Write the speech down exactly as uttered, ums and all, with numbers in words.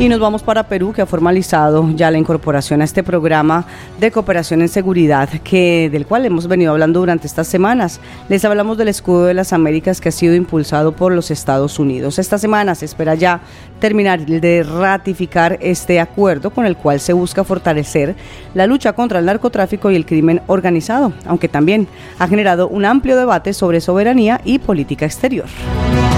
Y nos vamos para Perú, que ha formalizado ya la incorporación a este programa de cooperación en seguridad, que, del cual hemos venido hablando durante estas semanas. Les hablamos del Escudo de las Américas, que ha sido impulsado por los Estados Unidos. Esta semana se espera ya terminar de ratificar este acuerdo, con el cual se busca fortalecer la lucha contra el narcotráfico y el crimen organizado, aunque también ha generado un amplio debate sobre soberanía y política exterior.